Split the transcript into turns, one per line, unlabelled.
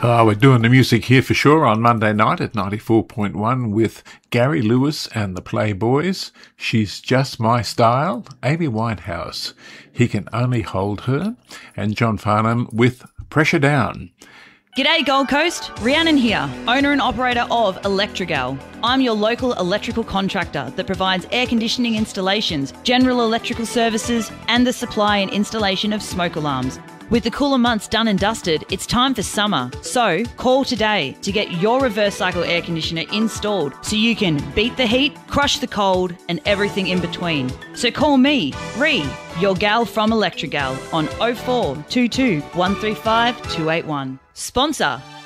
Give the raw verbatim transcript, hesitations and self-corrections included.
Uh, we're doing the music here for sure on Monday night at ninety-four point one with Gary Lewis and the Playboys. She's Just My Style. Amy Winehouse, He Can Only Hold Her. And John Farnham with Pressure Down.
G'day Gold Coast, Rhiannon here, owner and operator of Electrigal. I'm your local electrical contractor that provides air conditioning installations, general electrical services and the supply and installation of smoke alarms. With the cooler months done and dusted, it's time for summer. So call today to get your reverse cycle air conditioner installed so you can beat the heat, crush the cold and everything in between. So call me, Rhi, your gal from Electrigal on oh four two two, one three five, two eight one. Sponsor